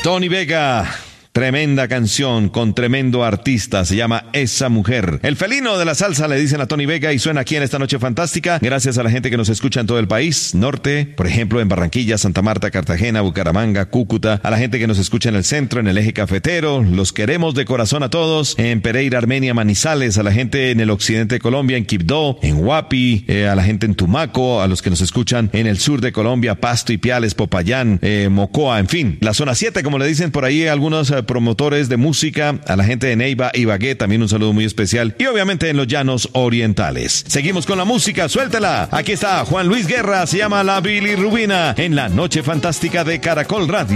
Tony Vega. Tremenda canción con tremendo artista, se llama Esa Mujer. El felino de la salsa le dicen a Tony Vega y suena aquí en esta noche fantástica. Gracias a la gente que nos escucha en todo el país, norte, por ejemplo en Barranquilla, Santa Marta, Cartagena, Bucaramanga, Cúcuta. A la gente que nos escucha en el centro, en el eje cafetero, los queremos de corazón a todos. En Pereira, Armenia, Manizales, a la gente en el occidente de Colombia, en Quibdó, en Huapi, a la gente en Tumaco, a los que nos escuchan en el sur de Colombia, Pasto, Ipiales, Popayán, Mocoa, en fin. La zona 7, como le dicen por ahí algunos promotores de música, a la gente de Neiva, Ibagué, también un saludo muy especial, y obviamente en los llanos orientales. Seguimos con la música, suéltela. Aquí está Juan Luis Guerra, se llama La Bilirrubina, en la noche fantástica de Caracol Radio.